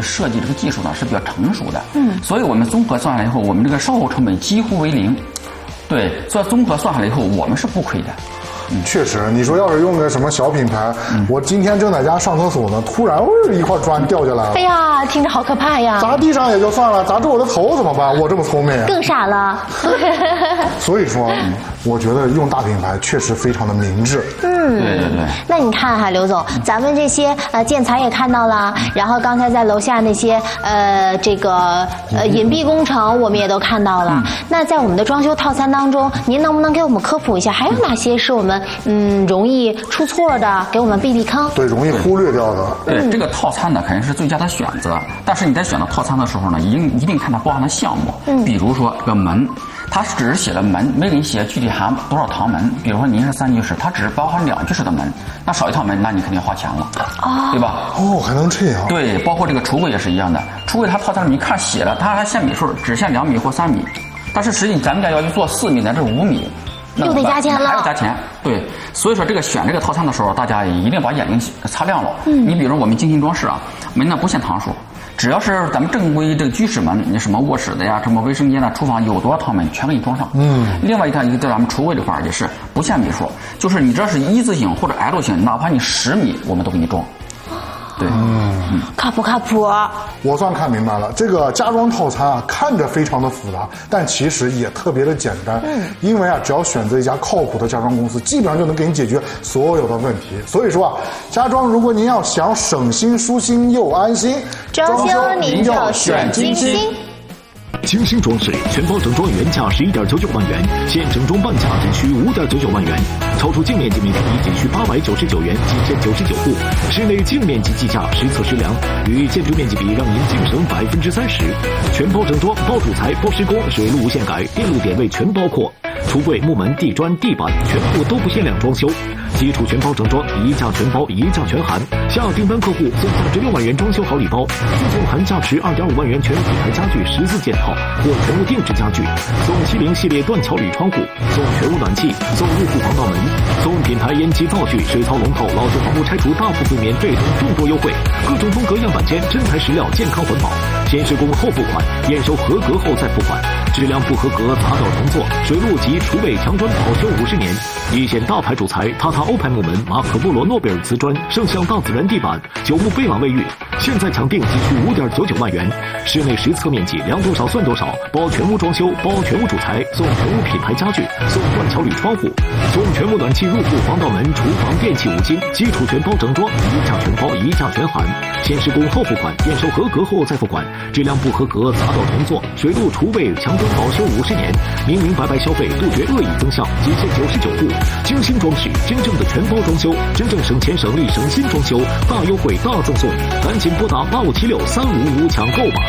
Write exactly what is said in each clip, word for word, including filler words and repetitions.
设计这个技术呢是比较成熟的，嗯，所以我们综合算下来以后，我们这个售后成本几乎为零，对，所以综合算下来以后，我们是不亏的。 嗯，确实，你说要是用个什么小品牌，嗯、我今天正在家上厕所呢，突然哦一块砖掉下来了， 哎呀，听着好可怕呀！ 砸地上也就算了，砸中我的头怎么办？我这么聪明， 更傻了。 所以说，嗯、我觉得用大品牌确实非常的明智。 嗯， 对对对。 那你看哈，刘总，咱们这些呃建材也看到了，然后刚才在楼下那些呃这个呃隐蔽工程我们也都看到了。嗯、那在我们的装修套餐当中，您能不能给我们科普一下，还有哪些是我们嗯容易出错的，给我们避避坑？ 对，容易忽略掉的。 对，嗯、这个套餐呢肯定是最佳的选择，但是你在选择套餐的时候呢，一定一定看它包含的项目。嗯，比如说这个门，它只是写了门，没给你写具体含多少堂门。比如说您是三居室，它只是包含两居室的门，那少一套门，那你肯定花钱了，哦、对吧？ 哦，还能这样？ 对，包括这个橱柜也是一样的，橱柜它套餐里面看写了，它还限米数，只限两米或三米，但是实际咱们家要求做四米乃至五米。 又得加钱了， 还要加钱，对，所以说这个选这个套餐的时候，大家也一定把眼睛擦亮了。嗯，你比如说我们精心装饰啊，门呢不限堂数，只要是咱们正规这个居室门，你什么卧室的呀、什么卫生间呐、厨房有多少套门，全给你装上。嗯，另外一套一个在咱们橱柜这块也是不限米数，就是你只要是一字形或者 L 型，哪怕你十米，我们都给你装。对， 嗯，靠谱靠谱。 我算看明白了，这个家装套餐啊，看着非常的复杂，但其实也特别的简单。嗯，因为啊，只要选择一家靠谱的家装公司，基本上就能给你解决所有的问题。所以说啊，家装如果您要想省心、舒心又安心， 装修您就选金星。 精心装饰全包整装原价十一点九九万元，现整装半价仅需五点九九万元，超出净面积面积仅需八百九十九元，仅限九十九户。室内净面积计价实测实量，与建筑面积比让您净省百分之三十。全包整装，包主材、包施工、水路无限改，电路点位全包括。橱柜、木门、地砖、地板全部都不限量装修。基础全包整装，一价全包，一价全含。下订单客户送价值六万元装修好礼包，附送含价值二点五万元全品牌家具十四件套或全屋定制家具，送七零系列断桥铝窗户，送全屋暖气，送入户防盗门，送品牌烟机灶具、水槽龙头、老旧房屋拆除大幅对免费等众多优惠，各种风格样板间真材实料，健康环保，先施工后付款，验收合格后再付款，质量不合格砸掉重做，水路及厨卫墙砖保修五十年，一线大牌主材塔塔欧派木门、马可波罗诺贝尔瓷砖、圣象大自然地板、九牧贝朗卫浴，现在抢订仅需五点九九万元，室内实测面积量多少算多少，包全屋装修，包全屋主材，送全屋品牌家具，送断桥铝窗户，送全屋暖气入户防盗门、厨房电器五金，基础全包整装，一价全包，一价全含，先施工后付款，验收合格后再付款，质量不合格砸掉重做，水路厨卫墙砖保修五十年，明明白白消费，杜绝恶意增项，仅限九十九户，精心装饰，真正的全包装修，真正省钱省力省心装修，大优惠大赠送，赶紧拨打八五七六三五五抢购吧。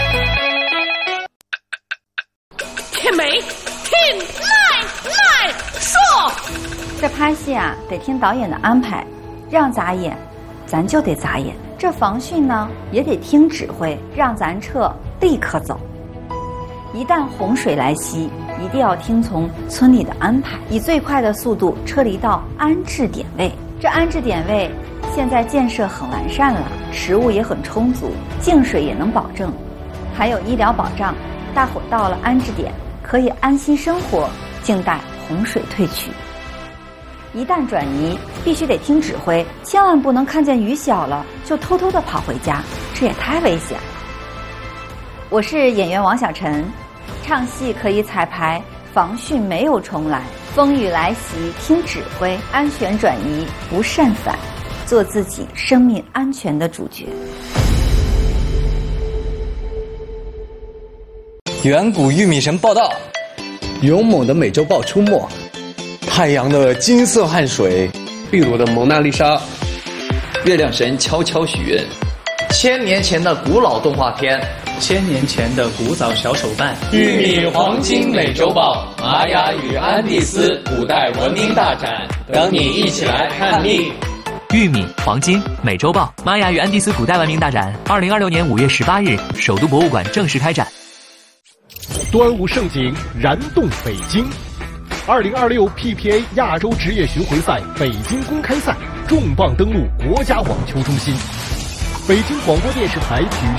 天美，天来来说， 这拍戏啊，得听导演的安排，让咱演，咱就得咋演。这防汛呢，也得听指挥，让咱撤，立刻走。一旦洪水来袭，一定要听从村里的安排，以最快的速度撤离到安置点位。这安置点位现在建设很完善了，食物也很充足，净水也能保证，还有医疗保障。大伙到了安置点，可以安心生活，静待洪水退去。一旦转移，必须得听指挥，千万不能看见雨小了就偷偷的跑回家，这也太危险了。我是演员王小晨，唱戏可以彩排，防汛没有重来，风雨来袭听指挥，安全转移不擅返，做自己生命安全的主角。 远古玉米神报道，勇猛的美洲豹出没，太阳的金色汗水，秘鲁的蒙娜丽莎，月亮神悄悄许愿， 千年前的古老动画片， 千年前的古早小手办， 玉米黄金美洲豹，玛雅与安第斯古代文明大展，等你一起来看腻。 玉米、黄金、美洲豹，玛雅与安第斯古代文明大展，二零二六年五月十八日，首都博物馆正式开展。 端午盛景燃动北京，二零二六 P P A 亚洲职业巡回赛北京公开赛重磅登陆国家网球中心，北京广播电视台体育